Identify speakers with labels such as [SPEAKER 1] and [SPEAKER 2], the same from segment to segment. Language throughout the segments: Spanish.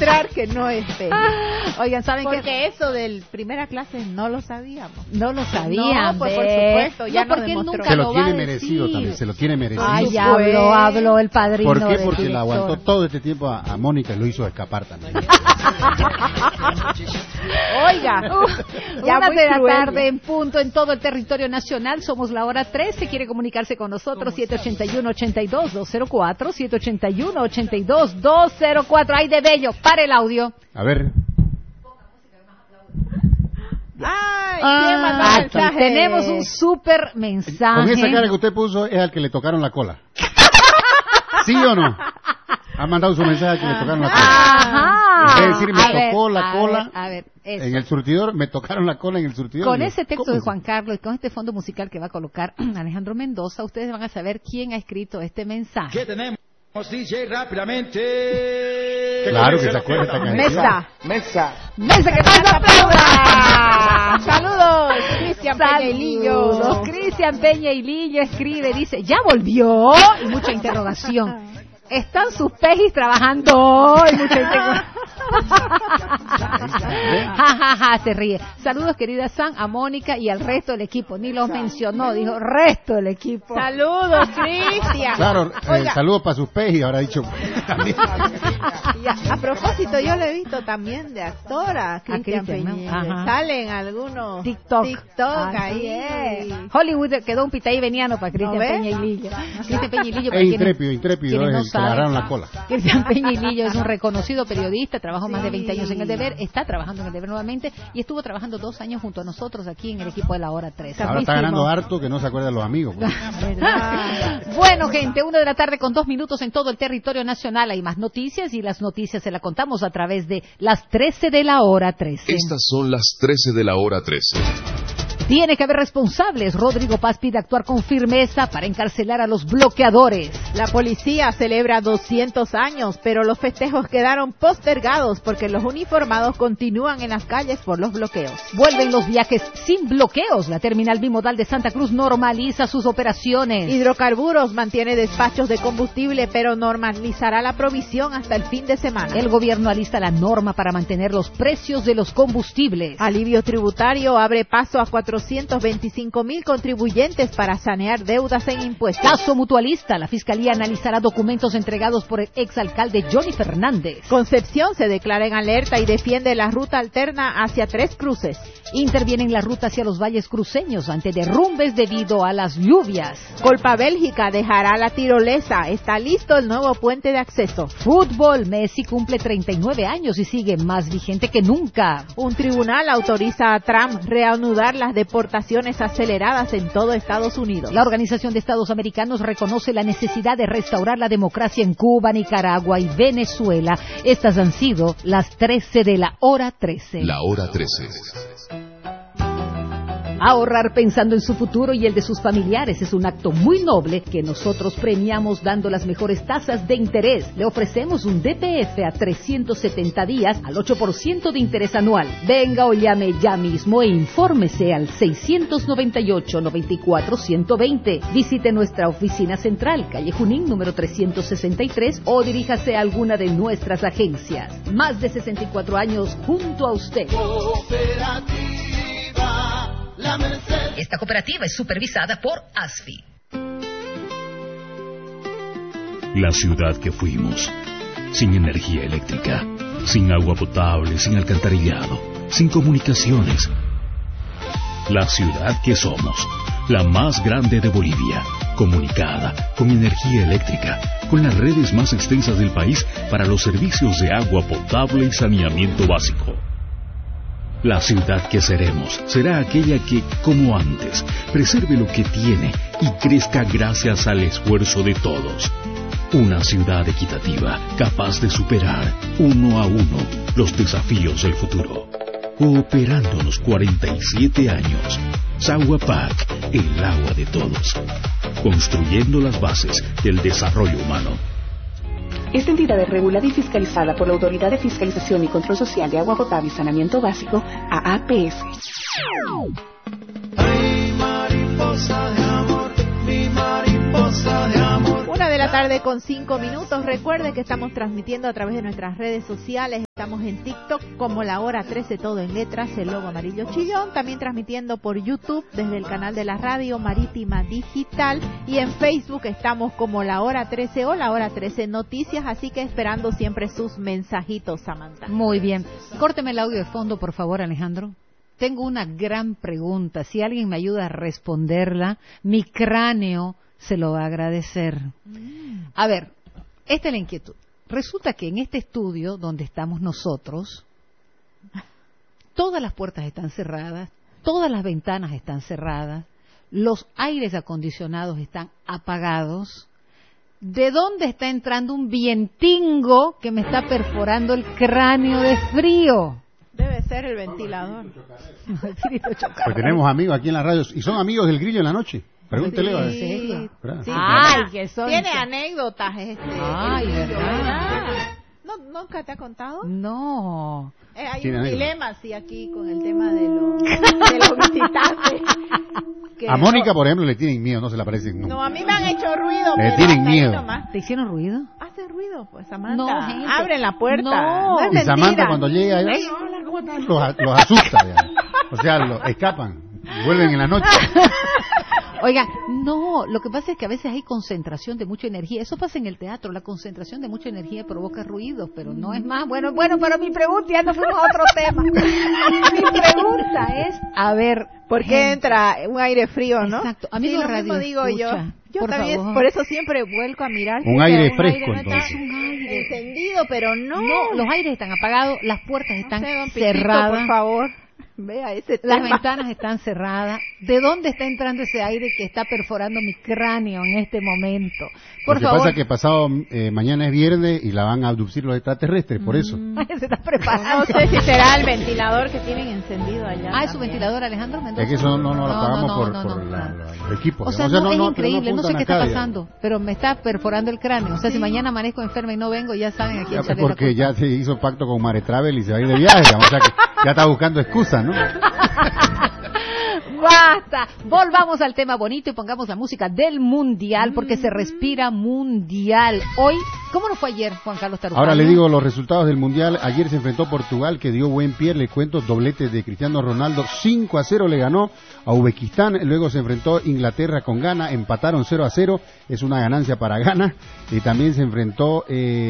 [SPEAKER 1] demostrar que no es Peña.
[SPEAKER 2] Oigan, ¿saben qué?
[SPEAKER 1] Porque eso del primera clase no lo sabíamos.
[SPEAKER 2] No lo sabían.
[SPEAKER 1] No, pues por supuesto, ya
[SPEAKER 2] no,
[SPEAKER 1] nos
[SPEAKER 2] porque él
[SPEAKER 1] demostró.
[SPEAKER 2] nunca
[SPEAKER 3] Se
[SPEAKER 2] lo
[SPEAKER 3] lo
[SPEAKER 2] va a
[SPEAKER 3] tiene
[SPEAKER 2] decir.
[SPEAKER 3] merecido también, se lo tiene merecido.
[SPEAKER 2] Ay, ya
[SPEAKER 1] Pues.
[SPEAKER 2] habló el padrino.
[SPEAKER 3] ¿Por qué?
[SPEAKER 2] del
[SPEAKER 3] Porque la
[SPEAKER 2] director.
[SPEAKER 3] aguantó todo este tiempo a Mónica y lo hizo escapar también.
[SPEAKER 1] Oiga, ya
[SPEAKER 2] 1
[SPEAKER 1] muy
[SPEAKER 2] de la
[SPEAKER 1] cruel.
[SPEAKER 2] tarde en punto en todo el territorio nacional. Somos la hora 13. Quiere comunicarse con nosotros 781-82-204, 781-82-204. ¡Ay, de bello! ¡Pare el audio!
[SPEAKER 3] A ver.
[SPEAKER 1] Ay, ¿quién mandó
[SPEAKER 2] Aquí
[SPEAKER 1] mensaje?
[SPEAKER 2] tenemos un súper mensaje.
[SPEAKER 3] Con esa cara que usted puso es al que le tocaron la cola. ¿Sí o no? Ha mandado su mensaje que le tocaron la cola.
[SPEAKER 2] Ajá.
[SPEAKER 3] En vez de decir me
[SPEAKER 2] A ver,
[SPEAKER 3] tocó la
[SPEAKER 2] a
[SPEAKER 3] cola
[SPEAKER 2] ver, eso.
[SPEAKER 3] en el surtidor, me tocaron la cola en el surtidor.
[SPEAKER 2] Con
[SPEAKER 3] Yo,
[SPEAKER 2] ese texto
[SPEAKER 3] ¿cómo
[SPEAKER 2] de
[SPEAKER 3] es?
[SPEAKER 2] Juan Carlos y con este fondo musical que va a colocar Alejandro Mendoza, ustedes van a saber quién ha escrito este mensaje.
[SPEAKER 4] ¿Qué tenemos, DJ, rápidamente?
[SPEAKER 3] Claro que se acuerda esta canción.
[SPEAKER 1] Mesa.
[SPEAKER 2] ¡Mesa que más aplauda!
[SPEAKER 1] Saludos, Cristian Peña y Lillo.
[SPEAKER 2] Saludos. Cristian Peña y Lillo escribe, dice, ¿ya volvió? Y mucha interrogación. ¿Están sus pejis trabajando? Y mucha interrogación. Se ríe. Saludos, querida San, a Mónica y al resto del equipo. Ni los mencionó, dijo resto del equipo.
[SPEAKER 1] Saludos, Cristian.
[SPEAKER 3] Claro,
[SPEAKER 1] Oiga,
[SPEAKER 3] saludos para sus pejes, ahora ha dicho.
[SPEAKER 1] a propósito, yo lo he visto también de actora, Cristian
[SPEAKER 2] Cristian, ¿no?
[SPEAKER 1] Peña.
[SPEAKER 2] Ajá.
[SPEAKER 1] Salen algunos
[SPEAKER 2] TikTok.
[SPEAKER 1] ahí.
[SPEAKER 2] Hollywood quedó un pitaí veniano para Cristian
[SPEAKER 1] ¿No ves?
[SPEAKER 2] Peña y Lillo. Cristian Peña y Lillo, para
[SPEAKER 3] Es
[SPEAKER 2] quienes-
[SPEAKER 3] intrépido,
[SPEAKER 2] quienes
[SPEAKER 3] es
[SPEAKER 2] no
[SPEAKER 3] el que le
[SPEAKER 2] saben,
[SPEAKER 3] agarraron la cola.
[SPEAKER 2] Cristian Peña y Lillo es un reconocido periodista, trabajó más de 20 años en El Deber, está trabajando en El Deber nuevamente y estuvo trabajando 2 años junto a nosotros aquí en el equipo de la Hora 13.
[SPEAKER 3] Ahora está ganando harto que no se acuerda de los amigos. Pues.
[SPEAKER 2] Bueno, gente, 1 de la tarde con 2 minutos en todo el territorio nacional. Hay más noticias y las noticias se las contamos a través de las 13 de la Hora 13.
[SPEAKER 5] Estas son las 13 de la hora 13.
[SPEAKER 2] Tiene que haber responsables. Rodrigo Paz pide actuar con firmeza para encarcelar a los bloqueadores.
[SPEAKER 1] La policía celebra 200 años, pero los festejos quedaron postergados porque los uniformados continúan en las calles por los bloqueos.
[SPEAKER 2] Vuelven los viajes sin bloqueos. La terminal bimodal de Santa Cruz normaliza sus operaciones.
[SPEAKER 1] Hidrocarburos mantiene despachos de combustible, pero normalizará la provisión hasta el fin de semana.
[SPEAKER 2] El gobierno alista la norma para mantener los precios de los combustibles.
[SPEAKER 1] Alivio tributario abre paso a 425,000 contribuyentes para sanear deudas en impuestos.
[SPEAKER 2] Caso mutualista. La Fiscalía analizará documentos entregados por el exalcalde Johnny Fernández.
[SPEAKER 1] Concepción se declara en alerta y defiende la ruta alterna hacia Tres Cruces.
[SPEAKER 2] Intervienen la ruta hacia los valles cruceños ante derrumbes debido a las lluvias.
[SPEAKER 1] Colpa Bélgica dejará la tirolesa. Está listo el nuevo puente de acceso.
[SPEAKER 2] Fútbol. Messi cumple 39 años y sigue más vigente que nunca.
[SPEAKER 1] Un tribunal autoriza a Trump reanudar las deportaciones aceleradas en todo Estados Unidos.
[SPEAKER 2] La Organización de Estados Americanos reconoce la necesidad de restaurar la democracia en Cuba, Nicaragua y Venezuela. Estas han sido las 13 de la hora 13.
[SPEAKER 5] La hora 13.
[SPEAKER 2] Ahorrar pensando en su futuro y el de sus familiares es un acto muy noble que nosotros premiamos dando las mejores tasas de interés. Le ofrecemos un DPF a 370 días al 8% de interés anual. Venga o llame ya mismo e infórmese al 698-94-120. Visite nuestra oficina central, calle Junín, número 363, o diríjase a alguna de nuestras agencias. Más de 64 años junto a usted. Esta cooperativa es supervisada por ASFI.
[SPEAKER 6] La ciudad que fuimos, sin energía eléctrica, sin agua potable, sin alcantarillado, sin comunicaciones. La ciudad que somos, la más grande de Bolivia, comunicada, con energía eléctrica, con las redes más extensas del país para los servicios de agua potable y saneamiento básico. La ciudad que seremos será aquella que, como antes, preserve lo que tiene y crezca gracias al esfuerzo de todos. Una ciudad equitativa, capaz de superar, uno a uno, los desafíos del futuro. Cooperándonos 47 años. Saguapac, el agua de todos. Construyendo las bases del desarrollo humano.
[SPEAKER 7] Esta entidad es regulada y fiscalizada por la Autoridad de Fiscalización y Control Social de Agua Potable y Saneamiento Básico, AAPS.
[SPEAKER 4] Ay, mariposa de amor, mi mariposa.
[SPEAKER 1] 1:05 p.m. Recuerde que estamos transmitiendo a través de nuestras redes sociales. Estamos en TikTok como La Hora 13, todo en letras, el logo amarillo chillón. También transmitiendo por YouTube desde el canal de la Radio Marítima Digital. Y en Facebook estamos como La Hora 13 o La Hora 13 Noticias. Así que esperando siempre sus mensajitos, Samantha.
[SPEAKER 2] Muy bien. Córteme el audio de fondo, por favor, Alejandro. Tengo una gran pregunta. Si alguien me ayuda a responderla, mi cráneo se lo va a agradecer. A ver, esta es la inquietud. Resulta que en este estudio donde estamos nosotros, todas las puertas están cerradas, todas las ventanas están cerradas, los aires acondicionados están apagados. ¿De dónde está entrando un vientingo que me está perforando el cráneo de frío?
[SPEAKER 1] Debe ser el ventilador.
[SPEAKER 3] Pues tenemos amigos aquí en la radio y son amigos del Grillo en la noche. Pregúntele.
[SPEAKER 1] Sí,
[SPEAKER 3] a ver.
[SPEAKER 1] sí.
[SPEAKER 2] Ay, que son.
[SPEAKER 1] Tiene anécdotas
[SPEAKER 2] Ay, ¿verdad?
[SPEAKER 1] ¿Nunca te ha contado?
[SPEAKER 2] No.
[SPEAKER 1] Hay
[SPEAKER 3] Tiene
[SPEAKER 1] un
[SPEAKER 3] anécdotas.
[SPEAKER 1] dilema, sí, aquí con el tema de los visitantes. Que
[SPEAKER 3] A Mónica, por ejemplo, le tienen miedo, no se le aparecen nunca.
[SPEAKER 1] No, a mí me han hecho ruido.
[SPEAKER 3] Le
[SPEAKER 1] pero
[SPEAKER 3] tienen
[SPEAKER 1] hasta ahí
[SPEAKER 3] miedo.
[SPEAKER 1] nomás.
[SPEAKER 2] ¿Te hicieron ruido?
[SPEAKER 1] Hace ruido, pues, Samantha.
[SPEAKER 2] No, gente.
[SPEAKER 1] Abren la puerta.
[SPEAKER 2] No.
[SPEAKER 1] es
[SPEAKER 3] Y Samantha
[SPEAKER 1] mentira.
[SPEAKER 3] cuando llega, ay, hola, ¿cómo están? Los asusta, digamos. O sea, escapan, vuelven en la noche.
[SPEAKER 2] Oiga, no, lo que pasa es que a veces hay concentración de mucha energía. Eso pasa en el teatro, la concentración de mucha energía provoca ruidos, pero no es más. Bueno, pero mi pregunta, ya nos fuimos a otro tema. Mi pregunta es, a ver,
[SPEAKER 1] ¿por qué entra un aire frío, no?
[SPEAKER 2] Exacto. Amigo
[SPEAKER 1] sí, lo mismo
[SPEAKER 2] radio
[SPEAKER 1] digo
[SPEAKER 2] escucha,
[SPEAKER 1] yo
[SPEAKER 2] por
[SPEAKER 1] también,
[SPEAKER 2] favor.
[SPEAKER 1] por eso siempre vuelco a mirar.
[SPEAKER 3] Un
[SPEAKER 1] si
[SPEAKER 3] aire
[SPEAKER 1] un
[SPEAKER 3] fresco,
[SPEAKER 1] no está
[SPEAKER 3] entonces.
[SPEAKER 2] Un aire.
[SPEAKER 1] encendido, pero no.
[SPEAKER 2] No, los aires están apagados, las puertas están
[SPEAKER 1] No sé, don Pitito,
[SPEAKER 2] cerradas.
[SPEAKER 1] por favor, vea ese
[SPEAKER 2] Las
[SPEAKER 1] tema.
[SPEAKER 2] ventanas están cerradas. ¿De dónde está entrando ese aire que está perforando mi cráneo en este momento? Por
[SPEAKER 3] Lo que
[SPEAKER 2] favor.
[SPEAKER 3] pasa es que pasado mañana es viernes y la van a abducir los extraterrestres, por eso.
[SPEAKER 2] Se está preparando.
[SPEAKER 1] No sé si será el ventilador que tienen encendido allá.
[SPEAKER 2] Ah, ¿es su
[SPEAKER 1] también.
[SPEAKER 2] ventilador, Alejandro Mendoza?
[SPEAKER 3] Es que eso no lo pagamos por
[SPEAKER 2] no.
[SPEAKER 3] los equipos.
[SPEAKER 2] O sea,
[SPEAKER 3] digamos.
[SPEAKER 2] no, es increíble, no sé qué está
[SPEAKER 3] apuntan acá,
[SPEAKER 2] pasando, pero me está perforando el cráneo. O sea, si mañana amanezco enferma y no vengo, ya saben a quién
[SPEAKER 3] digamos.
[SPEAKER 2] sale
[SPEAKER 3] Porque ya se hizo pacto con Mare Travel y se va a ir de viaje, digamos. O sea que ya está buscando excusas, ¿no?
[SPEAKER 2] ¡Basta! Volvamos al tema bonito y pongamos la música del Mundial, porque se respira Mundial. Hoy, ¿cómo nos fue ayer, Juan Carlos Tarufano?
[SPEAKER 3] Ahora le digo los resultados del Mundial. Ayer se enfrentó Portugal, que dio buen pie, le cuento, doblete de Cristiano Ronaldo, 5-0 le ganó a Uzbekistán. Luego se enfrentó Inglaterra con Ghana, empataron 0-0, es una ganancia para Ghana. Y también se enfrentó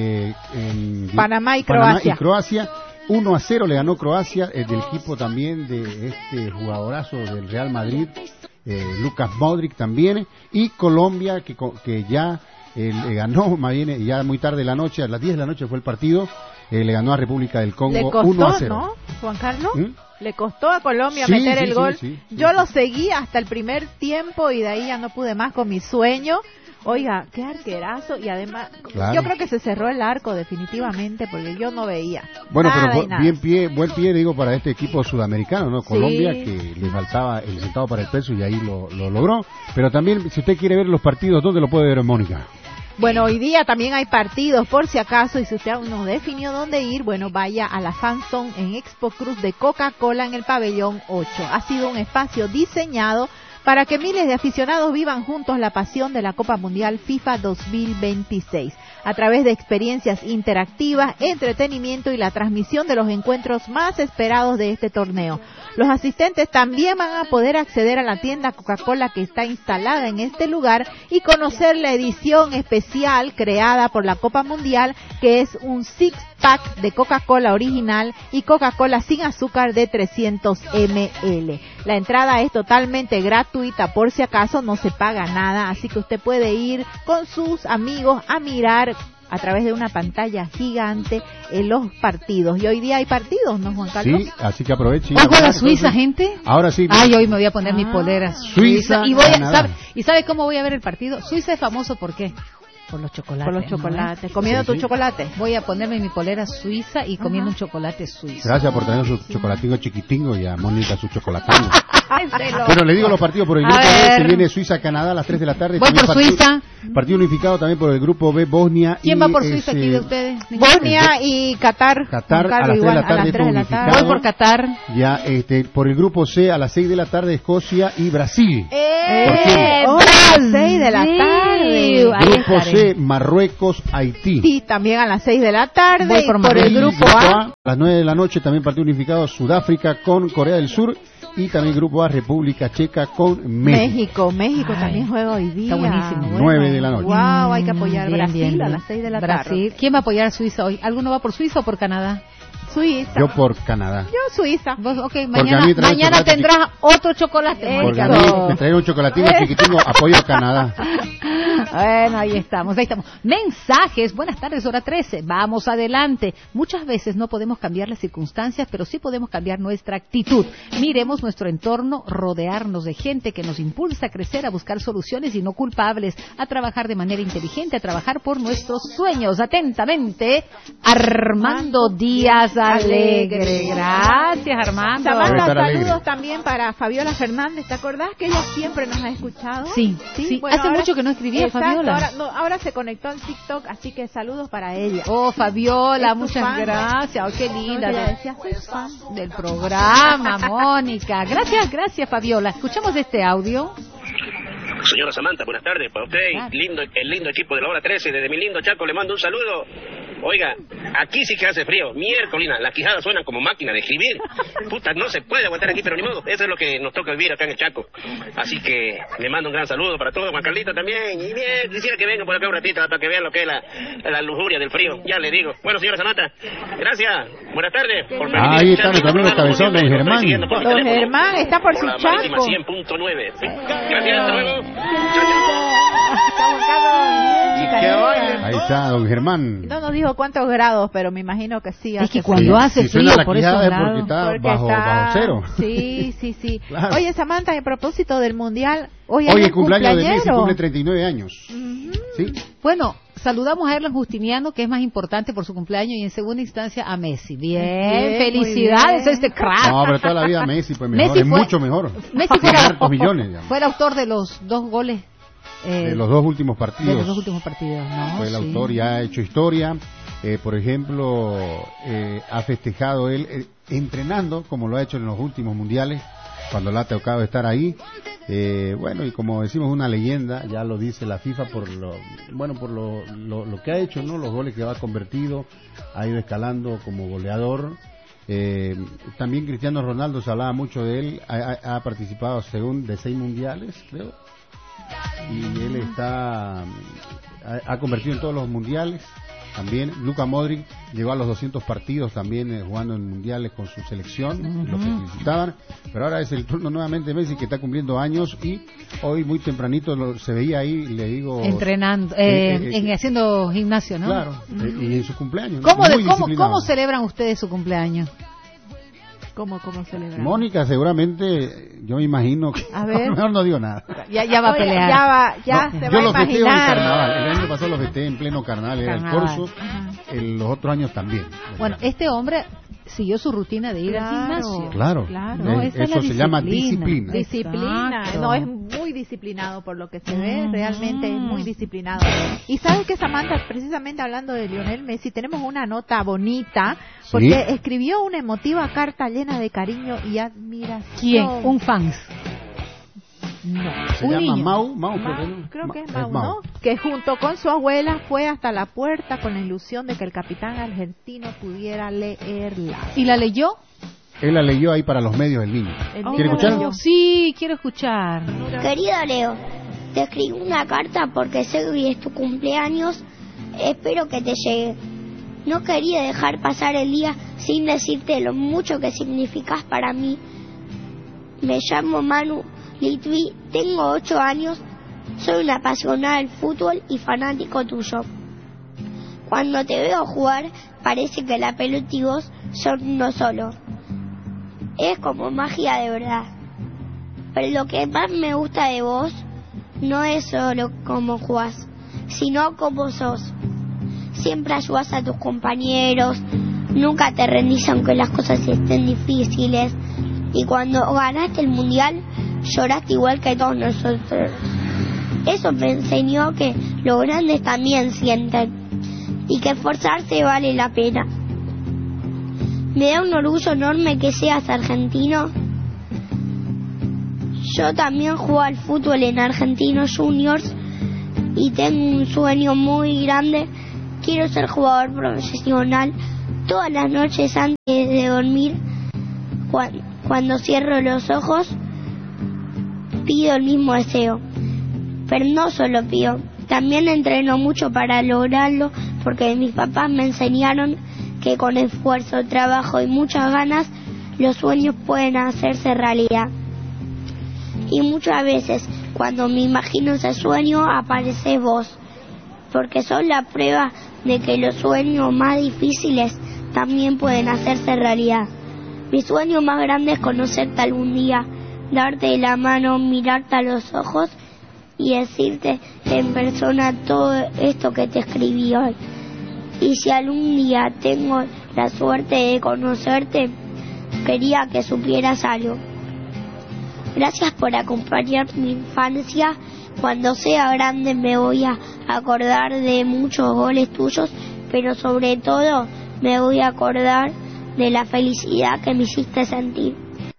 [SPEAKER 1] Panamá y
[SPEAKER 3] Croacia. 1-0 le ganó Croacia, del equipo también de este jugadorazo del Real Madrid, Lucas Modric también, y Colombia que ya le ganó, más bien ya muy tarde de la noche, a las 10 de la noche fue el partido, le ganó a República del Congo 1-0.
[SPEAKER 1] ¿No, Juan Carlos?
[SPEAKER 3] ¿Mm?
[SPEAKER 1] Le costó a Colombia
[SPEAKER 3] Sí,
[SPEAKER 1] meter
[SPEAKER 3] sí,
[SPEAKER 1] el
[SPEAKER 3] sí,
[SPEAKER 1] gol.
[SPEAKER 3] sí.
[SPEAKER 1] Yo lo seguí hasta el primer tiempo y de ahí ya no pude más con mi sueño. Oiga, qué arquerazo, y además
[SPEAKER 3] Claro.
[SPEAKER 1] yo creo que se cerró el arco definitivamente porque yo no veía.
[SPEAKER 3] Bueno,
[SPEAKER 1] nada
[SPEAKER 3] pero
[SPEAKER 1] y nada.
[SPEAKER 3] buen pie digo para este equipo sudamericano, ¿no?
[SPEAKER 1] Sí.
[SPEAKER 3] Colombia, que le faltaba el centavo para el peso y ahí lo logró. Pero también, si usted quiere ver los partidos, ¿dónde lo puede ver, Mónica?
[SPEAKER 1] Bueno, hoy día también hay partidos, por si acaso, y si usted aún no definió dónde ir, bueno, vaya a la Fan Zone en Expo Cruz de Coca-Cola en el pabellón 8. Ha sido un espacio diseñado para que miles de aficionados vivan juntos la pasión de la Copa Mundial FIFA 2026, a través de experiencias interactivas, entretenimiento y la transmisión de los encuentros más esperados de este torneo. Los asistentes también van a poder acceder a la tienda Coca-Cola que está instalada en este lugar y conocer la edición especial creada por la Copa Mundial, que es un six-pack de Coca-Cola original y Coca-Cola sin azúcar de 300 ml. La entrada es totalmente gratuita, por si acaso no se paga nada, así que usted puede ir con sus amigos a mirar a través de una pantalla gigante en los partidos. Y hoy día hay partidos, ¿no, Juan Carlos?
[SPEAKER 3] Sí, así que aproveche.
[SPEAKER 2] ¿Hoy juega Suiza, gente?
[SPEAKER 3] Ahora sí.
[SPEAKER 2] Ay, hoy me voy a poner mi polera
[SPEAKER 3] Suiza,
[SPEAKER 2] y
[SPEAKER 3] Canadá.
[SPEAKER 2] ¿sabe cómo voy a ver el partido? Suiza es famoso, ¿por qué? Por los chocolates.
[SPEAKER 1] Por los chocolates. ¿Comiendo
[SPEAKER 3] Sí,
[SPEAKER 1] tu
[SPEAKER 3] sí.
[SPEAKER 1] chocolate?
[SPEAKER 2] Voy a ponerme mi polera suiza y comiendo un chocolate suizo.
[SPEAKER 3] Gracias por tener su chocolatingo chiquitingo y a Mónica su chocolatingo.
[SPEAKER 2] Ay, se lo-
[SPEAKER 3] Bueno, le digo los partidos por el
[SPEAKER 2] A
[SPEAKER 3] grupo B,
[SPEAKER 2] ver.
[SPEAKER 3] se viene Suiza-Canadá a las 3 de la tarde.
[SPEAKER 2] Voy
[SPEAKER 3] También
[SPEAKER 2] por
[SPEAKER 3] partido-
[SPEAKER 2] Suiza.
[SPEAKER 3] Partido unificado también por el grupo B, Bosnia.
[SPEAKER 2] ¿Quién
[SPEAKER 3] y
[SPEAKER 2] va por Suiza aquí de ustedes?
[SPEAKER 1] Bosnia y Qatar.
[SPEAKER 3] Qatar
[SPEAKER 1] Juan
[SPEAKER 3] a
[SPEAKER 1] Carlos,
[SPEAKER 3] las 3 de
[SPEAKER 1] igual,
[SPEAKER 3] la tarde,
[SPEAKER 1] a las 3 de la tarde.
[SPEAKER 2] Voy por Qatar.
[SPEAKER 3] Ya, por el grupo C a las 6 de la tarde, Escocia y Brasil. ¿Por quién?
[SPEAKER 1] A las 6 de la tarde. tarde.
[SPEAKER 2] Ahí
[SPEAKER 3] Grupo
[SPEAKER 2] estaré.
[SPEAKER 3] C, Marruecos, Haití.
[SPEAKER 1] Sí, también a las 6 de la tarde.
[SPEAKER 2] Voy por
[SPEAKER 1] Y por el
[SPEAKER 3] Y
[SPEAKER 1] grupo A.
[SPEAKER 3] a las 9 de la noche también partido unificado Sudáfrica con Corea del Sur. Y también grupo A, República Checa con México.
[SPEAKER 1] México
[SPEAKER 2] Ay,
[SPEAKER 1] también juega hoy día.
[SPEAKER 2] está buenísimo.
[SPEAKER 3] 9 de la noche.
[SPEAKER 1] Wow, hay que apoyar
[SPEAKER 2] Bien,
[SPEAKER 1] Brasil
[SPEAKER 2] bien,
[SPEAKER 1] a
[SPEAKER 2] bien.
[SPEAKER 1] las 6 de la
[SPEAKER 2] Brasil. ¿Quién va a apoyar a Suiza hoy? ¿Alguno va por Suiza o por Canadá?
[SPEAKER 1] tarde. Suiza.
[SPEAKER 3] Yo por Canadá.
[SPEAKER 1] Yo Suiza.
[SPEAKER 2] Vos, ok,
[SPEAKER 3] a
[SPEAKER 2] mañana,
[SPEAKER 3] mí trae
[SPEAKER 2] mañana
[SPEAKER 3] chocolate
[SPEAKER 2] tendrás otro chocolate.
[SPEAKER 3] Porque a
[SPEAKER 2] Mónica.
[SPEAKER 3] mí me trajeron un chocolatín chiquitín, apoyo a Canadá.
[SPEAKER 2] Bueno, ahí estamos. Mensajes, buenas tardes, hora 13. Vamos adelante. Muchas veces no podemos cambiar las circunstancias, pero sí podemos cambiar nuestra actitud. Miremos nuestro entorno, rodearnos de gente que nos impulsa a crecer, a buscar soluciones y no culpables, a trabajar de manera inteligente, a trabajar por nuestros sueños. Atentamente, Armando Díaz Alegre. Gracias, Armando.
[SPEAKER 3] Debe
[SPEAKER 1] Samantha,
[SPEAKER 3] estar alegre.
[SPEAKER 1] saludos también para Fabiola Fernández. ¿Te acordás que ella siempre nos ha escuchado?
[SPEAKER 2] Sí.
[SPEAKER 1] Bueno,
[SPEAKER 2] Hace
[SPEAKER 1] ahora-
[SPEAKER 2] mucho que no escribía,
[SPEAKER 1] Exacto,
[SPEAKER 2] Fabiola.
[SPEAKER 1] ahora se conectó en TikTok, así que saludos para ella.
[SPEAKER 2] Oh, Fabiola,
[SPEAKER 1] Es tu
[SPEAKER 2] muchas
[SPEAKER 1] fan.
[SPEAKER 2] gracias. Oh, qué linda.
[SPEAKER 1] Ella decía, soy fan.
[SPEAKER 2] Del programa, Mónica. Gracias, Fabiola. Escuchamos este audio.
[SPEAKER 8] Señora Samantha, buenas tardes. Para usted,
[SPEAKER 2] Claro.
[SPEAKER 8] el lindo equipo de la hora 13, desde mi lindo Chaco, le mando un saludo. Oiga, aquí sí que hace frío. Miércolina, las quijadas suenan como máquina de escribir. Puta, no se puede aguantar aquí, pero ni modo. Eso es lo que nos toca vivir acá en el Chaco. Así que le mando un gran saludo para todos. Juan Carlito también. Y bien, quisiera que venga por acá un ratito para que vean lo que es la lujuria del frío. Ya le digo. Bueno, señora Samantha, gracias. Buenas tardes. Por permitirme
[SPEAKER 3] Ahí
[SPEAKER 8] escuchar
[SPEAKER 3] están también los
[SPEAKER 8] mi programa.
[SPEAKER 3] cabezones,
[SPEAKER 8] Lo estoy
[SPEAKER 3] Germán.
[SPEAKER 8] siguiendo por mi
[SPEAKER 1] Don
[SPEAKER 8] teléfono.
[SPEAKER 1] Germán está por su
[SPEAKER 8] la Marítima
[SPEAKER 1] Chaco.
[SPEAKER 8] 100.9. Gracias, hasta luego. Chao, chao.
[SPEAKER 3] Ahí está, don Germán.
[SPEAKER 1] No nos dijo cuántos grados, pero me imagino que sí.
[SPEAKER 2] Es
[SPEAKER 1] hace
[SPEAKER 2] que cuando
[SPEAKER 1] frío.
[SPEAKER 2] hace
[SPEAKER 3] Si suena
[SPEAKER 2] frío
[SPEAKER 3] la
[SPEAKER 2] por
[SPEAKER 3] quijada
[SPEAKER 2] esos
[SPEAKER 3] es porque
[SPEAKER 2] lados.
[SPEAKER 3] está
[SPEAKER 1] Porque
[SPEAKER 3] bajo cero.
[SPEAKER 1] Sí.
[SPEAKER 3] Claro.
[SPEAKER 1] Oye, Samantha, a propósito del Mundial, hoy
[SPEAKER 3] Hoy
[SPEAKER 1] es
[SPEAKER 3] el cumpleaños de Messi,
[SPEAKER 1] cumpleañero.
[SPEAKER 3] cumple 39 años. ¿Sí?
[SPEAKER 2] Bueno, saludamos a Erlan Justiniano, que es más importante por su cumpleaños, y en segunda instancia a Messi. Bien,
[SPEAKER 1] Muy
[SPEAKER 2] felicidades
[SPEAKER 1] bien.
[SPEAKER 2] a este crack.
[SPEAKER 3] No, pero toda la vida Messi, pues mejor,
[SPEAKER 2] Messi
[SPEAKER 3] es
[SPEAKER 2] fue-
[SPEAKER 3] mucho mejor.
[SPEAKER 2] Messi
[SPEAKER 3] Tiene hartos millones, digamos.
[SPEAKER 2] fue el autor de los 2 goles.
[SPEAKER 3] De los dos últimos
[SPEAKER 2] de
[SPEAKER 3] partidos.
[SPEAKER 2] los 2 últimos partidos, ¿no?
[SPEAKER 3] Fue el
[SPEAKER 2] Sí.
[SPEAKER 3] autor y ha hecho historia. Por ejemplo, ha festejado él entrenando, como lo ha hecho en los últimos mundiales, cuando le ha tocado estar ahí. Bueno, y como decimos, una leyenda, ya lo dice la FIFA por lo que ha hecho, ¿no? Los goles que ha convertido, ha ido escalando como goleador. También Cristiano Ronaldo, se hablaba mucho de él, ha participado de 6 mundiales, creo, y él ha convertido en todos los mundiales. También Luka Modric llegó a los 200 partidos también jugando en mundiales con su selección, lo que felicitaban. Pero ahora es el turno nuevamente de Messi, que está cumpliendo años, y hoy muy tempranito se veía ahí, le digo...
[SPEAKER 2] Entrenando, haciendo gimnasio, ¿no?
[SPEAKER 3] Claro, y en su cumpleaños. ¿no?
[SPEAKER 2] ¿Cómo,
[SPEAKER 3] Muy disciplinado.
[SPEAKER 2] ¿Cómo celebran ustedes su cumpleaños?
[SPEAKER 1] ¿Cómo celebrar?
[SPEAKER 3] Mónica, seguramente, yo me imagino que...
[SPEAKER 1] A ver.
[SPEAKER 3] Mejor no digo nada.
[SPEAKER 2] Ya va a
[SPEAKER 1] Oye,
[SPEAKER 2] pelear.
[SPEAKER 1] Ya
[SPEAKER 3] No,
[SPEAKER 1] se
[SPEAKER 3] yo
[SPEAKER 1] va a
[SPEAKER 3] lo festeo en
[SPEAKER 1] imaginar.
[SPEAKER 3] carnaval. El año pasado lo festeé en pleno carnaval, era el
[SPEAKER 2] Carnaval.
[SPEAKER 3] corso. Los otros años también.
[SPEAKER 2] Bueno, este hombre siguió su rutina de ir al
[SPEAKER 1] Claro.
[SPEAKER 2] gimnasio.
[SPEAKER 3] Claro,
[SPEAKER 2] No, esa es
[SPEAKER 3] eso
[SPEAKER 2] la
[SPEAKER 3] se llama
[SPEAKER 2] disciplina.
[SPEAKER 3] disciplina.
[SPEAKER 1] Disciplina,
[SPEAKER 2] Exacto.
[SPEAKER 1] no, es muy disciplinado por lo que se ve, realmente es muy disciplinado. Y sabes que, Samantha, precisamente hablando de Lionel Messi, tenemos una nota bonita, porque
[SPEAKER 3] Sí.
[SPEAKER 1] escribió una emotiva carta llena de cariño y admiración.
[SPEAKER 2] ¿Quién? Un fans.
[SPEAKER 1] No.
[SPEAKER 3] Se
[SPEAKER 2] Un
[SPEAKER 3] llama
[SPEAKER 2] niño.
[SPEAKER 3] Mau,
[SPEAKER 1] Creo que es Mau, ¿no? Que junto con su abuela fue hasta la puerta con la ilusión de que el capitán argentino pudiera leerla.
[SPEAKER 2] ¿Y la leyó?
[SPEAKER 3] Él la leyó ahí para los medios del niño.
[SPEAKER 1] El
[SPEAKER 3] ¿Quiere
[SPEAKER 1] niño
[SPEAKER 3] escuchar?
[SPEAKER 1] leyó.
[SPEAKER 2] Sí, quiero escuchar.
[SPEAKER 9] Querido Leo, te escribí una carta porque sé que hoy es tu cumpleaños. Espero que te llegue. No quería dejar pasar el día sin decirte lo mucho que significas para mí. Me llamo Manu Litvi, tengo 8 años, soy una apasionada del fútbol y fanático tuyo. Cuando te veo jugar, parece que la pelota y vos son uno solo. Es como magia de verdad. Pero lo que más me gusta de vos no es solo cómo jugás, sino cómo sos. Siempre ayudas a tus compañeros, nunca te rendís aunque las cosas estén difíciles. Y cuando ganaste el mundial, lloraste igual que todos nosotros. Eso me enseñó que los grandes también sienten y que esforzarse vale la pena. Me da un orgullo enorme que seas argentino. Yo también juego al fútbol en Argentinos Juniors y tengo un sueño muy grande. Quiero ser jugador profesional. Todas las noches antes de dormir, cuando cierro los ojos, pido el mismo deseo. Pero no solo pido, también entreno mucho para lograrlo, porque mis papás me enseñaron que con esfuerzo, trabajo y muchas ganas, los sueños pueden hacerse realidad. Y muchas veces, cuando me imagino ese sueño, apareces vos, porque sos la prueba de que los sueños más difíciles también pueden hacerse realidad. Mi sueño más grande es conocerte algún día, darte la mano, mirarte a los ojos y decirte en persona todo esto que te escribí hoy. Y si algún día tengo la suerte de conocerte, quería que supieras algo. Gracias por acompañar mi infancia. Cuando sea grande me voy a acordar de muchos goles tuyos, pero sobre todo me voy a acordar de la felicidad que me hiciste sentir.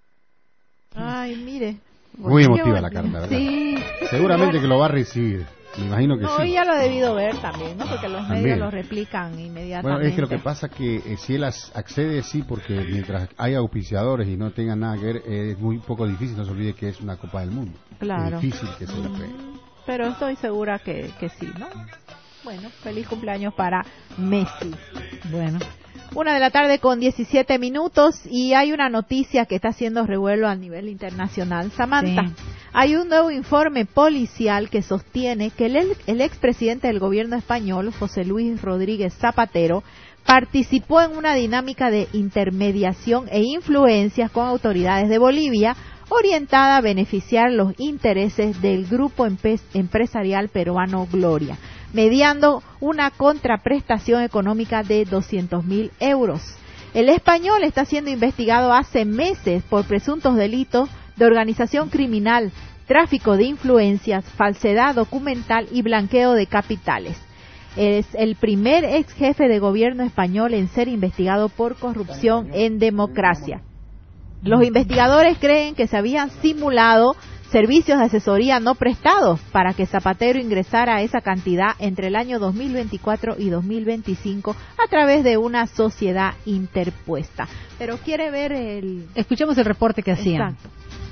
[SPEAKER 1] Ay, mire.
[SPEAKER 3] Muy emotiva la carta, ¿verdad?
[SPEAKER 1] Sí.
[SPEAKER 3] Seguramente que lo va a recibir. Me imagino que
[SPEAKER 1] no,
[SPEAKER 3] sí.
[SPEAKER 1] ya lo ha debido ver también, ¿no? Porque los
[SPEAKER 3] También.
[SPEAKER 1] medios lo replican inmediatamente.
[SPEAKER 3] Bueno, es que lo que pasa es que si él accede, sí, porque mientras hay auspiciadores y no tengan nada que ver, es muy poco difícil. No se olvide que es una Copa del Mundo.
[SPEAKER 1] Claro.
[SPEAKER 3] Es difícil que se la pegue.
[SPEAKER 1] Pero estoy segura que sí, ¿no? Bueno, feliz cumpleaños para Messi. Bueno, 1:00 con 17 minutos y hay una noticia que está haciendo revuelo a nivel internacional. Samantha, sí. Hay un nuevo informe policial que sostiene que el expresidente del gobierno español, José Luis Rodríguez Zapatero, participó en una dinámica de intermediación e influencias con autoridades de Bolivia orientada a beneficiar los intereses del grupo empresarial peruano Gloria, mediando una contraprestación económica de 200.000 euros. El español está siendo investigado hace meses por presuntos delitos de organización criminal, tráfico de influencias, falsedad documental y blanqueo de capitales. Es el primer ex jefe de gobierno español en ser investigado por corrupción en democracia. Los investigadores creen que se habían simulado servicios de asesoría no prestados para que Zapatero ingresara esa cantidad entre el año 2024 y 2025 a través de una sociedad interpuesta. Pero quiere ver
[SPEAKER 2] Escuchemos el reporte que hacían.
[SPEAKER 1] Exacto.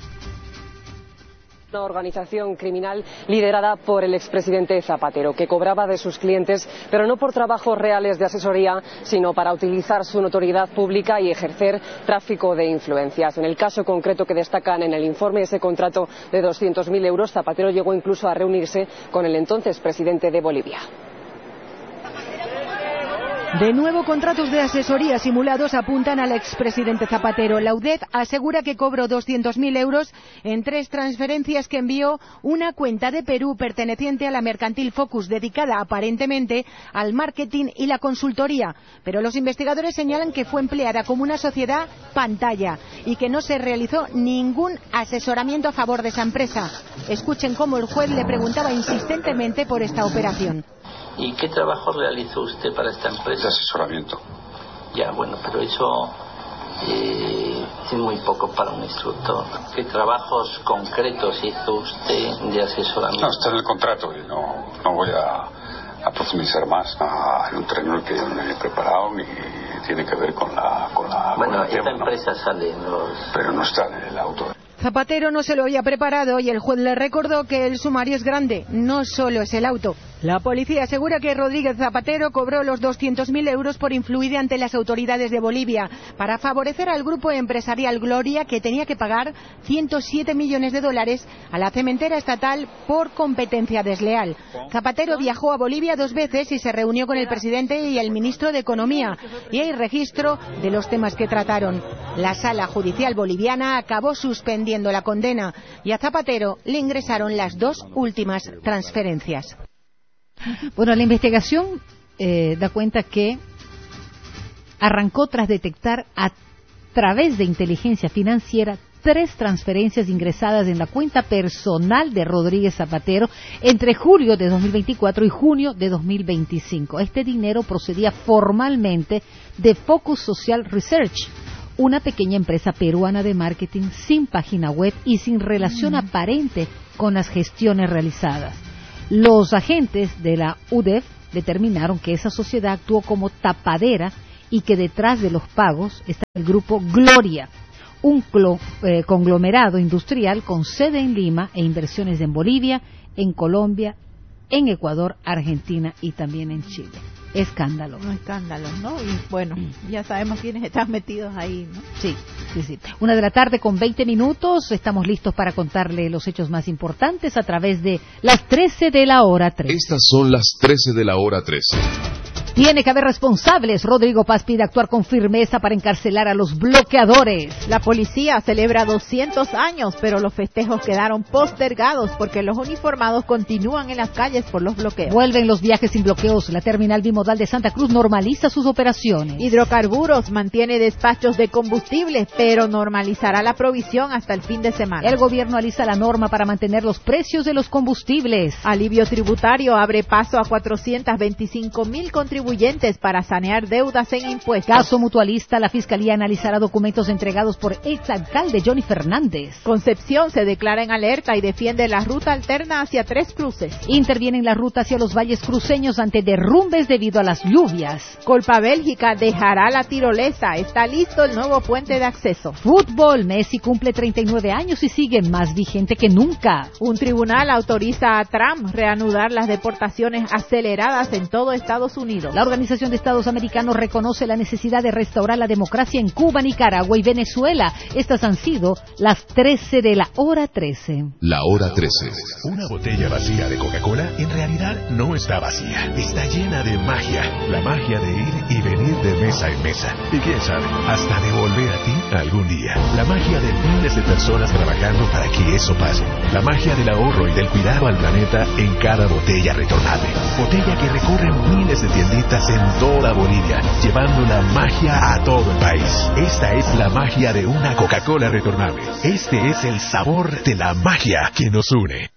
[SPEAKER 10] Una organización criminal liderada por el expresidente Zapatero, que cobraba de sus clientes, pero no por trabajos reales de asesoría, sino para utilizar su notoriedad pública y ejercer tráfico de influencias. En el caso concreto que destacan en el informe, ese contrato de 200.000 euros, Zapatero llegó incluso a reunirse con el entonces presidente de Bolivia.
[SPEAKER 11] De nuevo, contratos de asesoría simulados apuntan al expresidente Zapatero. La UDEF asegura que cobró 200.000 euros en 3 transferencias que envió una cuenta de Perú perteneciente a la mercantil Focus, dedicada aparentemente al marketing y la consultoría. Pero los investigadores señalan que fue empleada como una sociedad pantalla y que no se realizó ningún asesoramiento a favor de esa empresa. Escuchen cómo el juez le preguntaba insistentemente por esta operación.
[SPEAKER 12] ¿Y qué trabajo realizó usted para esta empresa?
[SPEAKER 13] De asesoramiento.
[SPEAKER 12] Ya, bueno, pero eso es muy poco para un instructor. ¿Qué trabajos concretos hizo usted de asesoramiento?
[SPEAKER 13] No, está en el contrato y no voy a profundizar más en un terreno que yo no he preparado ni tiene que ver con la
[SPEAKER 12] bueno, esta
[SPEAKER 13] tema,
[SPEAKER 12] empresa
[SPEAKER 13] ¿no?
[SPEAKER 12] Sale en los...
[SPEAKER 13] Pero no está en el auto.
[SPEAKER 11] Zapatero no se lo había preparado y el juez le recordó que el sumario es grande, no solo es el auto. La policía asegura que Rodríguez Zapatero cobró los 200.000 euros por influir ante las autoridades de Bolivia para favorecer al grupo empresarial Gloria, que tenía que pagar 107 millones de dólares a la cementera estatal por competencia desleal. Zapatero viajó a Bolivia 2 veces y se reunió con el presidente y el ministro de Economía, y hay registro de los temas que trataron. La sala judicial boliviana acabó suspendiendo la condena y a Zapatero le ingresaron las 2 últimas transferencias.
[SPEAKER 2] Bueno, la investigación da cuenta que arrancó tras detectar a través de inteligencia financiera 3 transferencias ingresadas en la cuenta personal de Rodríguez Zapatero entre julio de 2024 y junio de 2025. Este dinero procedía formalmente de Focus Social Research, una pequeña empresa peruana de marketing sin página web y sin relación aparente con las gestiones realizadas. Los agentes de la UDEF determinaron que esa sociedad actuó como tapadera y que detrás de los pagos está el grupo Gloria, un conglomerado industrial con sede en Lima e inversiones en Bolivia, en Colombia, en Ecuador, Argentina y también en Chile. Escándalo.
[SPEAKER 1] No, escándalo, ¿no? Y bueno, ya sabemos quiénes están metidos ahí, ¿no?
[SPEAKER 2] Sí. 1:20 p.m. Estamos listos para contarle los hechos más importantes a través de las 13 de la hora 13.
[SPEAKER 5] Estas son las 13 de la hora 13.
[SPEAKER 2] Tiene que haber responsables. Rodrigo Paz pide actuar con firmeza para encarcelar a los bloqueadores.
[SPEAKER 1] La policía celebra 200 años, pero los festejos quedaron postergados porque los uniformados continúan en las calles por los bloqueos.
[SPEAKER 2] Vuelven los viajes sin bloqueos. La terminal bimodal de Santa Cruz normaliza sus operaciones.
[SPEAKER 1] Hidrocarburos mantiene despachos de combustible, pero normalizará la provisión hasta el fin de semana.
[SPEAKER 2] El gobierno alisa la norma para mantener los precios de los combustibles.
[SPEAKER 1] Alivio tributario abre paso a 425,000 contribuyentes para sanear deudas en impuestos.
[SPEAKER 2] Caso mutualista, la Fiscalía analizará documentos entregados por exalcalde Johnny Fernández.
[SPEAKER 1] Concepción se declara en alerta y defiende la ruta alterna hacia Tres Cruces.
[SPEAKER 2] Intervienen la ruta hacia los valles cruceños ante derrumbes debido a las lluvias.
[SPEAKER 1] Colpa Bélgica dejará la tirolesa. Está listo el nuevo puente de acceso.
[SPEAKER 2] Fútbol, Messi cumple 39 años y sigue más vigente que nunca.
[SPEAKER 1] Un tribunal autoriza a Trump reanudar las deportaciones aceleradas en todo Estados Unidos.
[SPEAKER 2] La Organización de Estados Americanos reconoce la necesidad de restaurar la democracia en Cuba, Nicaragua y Venezuela. Estas han sido las 13 de la hora 13.
[SPEAKER 5] La hora 13.
[SPEAKER 14] Una botella vacía de Coca-Cola en realidad no está vacía. Está llena de magia. La magia de ir y venir de mesa en mesa. Y quién sabe, hasta de volver a ti algún día. La magia de miles de personas trabajando para que eso pase. La magia del ahorro y del cuidado al planeta en cada botella retornable. Botella que recorre miles de tienditas en toda Bolivia, llevando la magia a todo el país. Esta es la magia de una Coca-Cola retornable. Este es el sabor de la magia que nos une.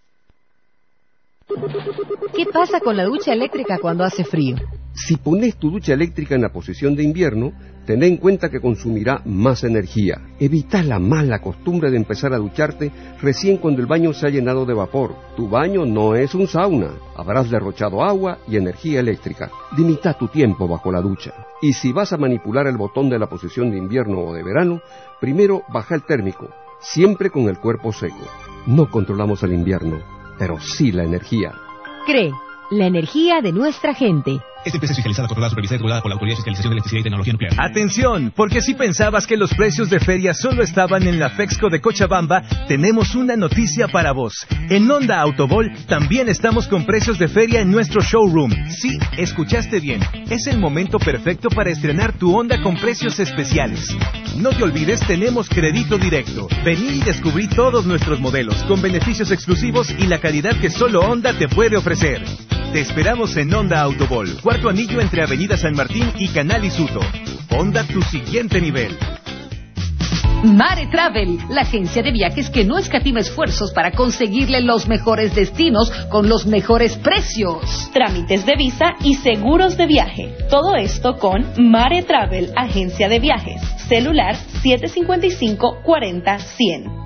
[SPEAKER 2] ¿Qué pasa con la ducha eléctrica cuando hace frío?
[SPEAKER 15] Si pones tu ducha eléctrica en la posición de invierno, ten en cuenta que consumirá más energía. Evita la mala costumbre de empezar a ducharte recién cuando el baño se ha llenado de vapor. Tu baño no es un sauna. Habrás derrochado agua y energía eléctrica. Limita tu tiempo bajo la ducha. Y si vas a manipular el botón de la posición de invierno o de verano, primero baja el térmico, siempre con el cuerpo seco. No controlamos el invierno, pero sí la energía.
[SPEAKER 16] CRE, la energía de nuestra gente.
[SPEAKER 17] Esta empresa es fiscalizada, controlada, supervisada y regulada por la Autoridad de Fiscalización de Electricidad y Tecnología Nuclear.
[SPEAKER 18] Atención, porque si pensabas que los precios de feria solo estaban en la Fexco de Cochabamba, tenemos una noticia para vos. En Honda Autobol también estamos con precios de feria en nuestro showroom. Sí, escuchaste bien. Es el momento perfecto para estrenar tu Honda con precios especiales. No te olvides, tenemos crédito directo. Vení y descubrí todos nuestros modelos, con beneficios exclusivos y la calidad que solo Honda te puede ofrecer. Te esperamos en Honda Autobol, cuarto anillo entre Avenida San Martín y Canal Isuto. Honda, tu siguiente nivel.
[SPEAKER 2] Mare Travel, la agencia de viajes que no escatima esfuerzos para conseguirle los mejores destinos con los mejores precios.
[SPEAKER 19] Trámites de visa y seguros de viaje. Todo esto con Mare Travel, agencia de viajes. Celular 755-40-100.